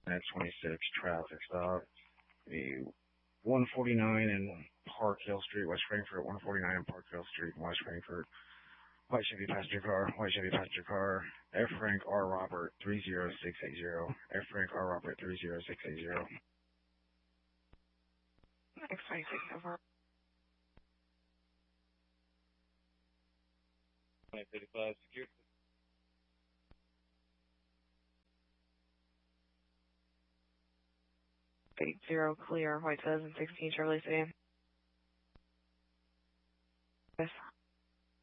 at 26 traffic stop. The 149 in Park Hill Street, West Frankfort. 149 in Park Hill Street, West Frankfort. White Chevy passenger car. White Chevy passenger car. F. Frank R. Robert 30680. F. Frank R. Robert 30680. X26 over. 35 secure. 80 clear. White 2016 Charlie Sedan. Yes.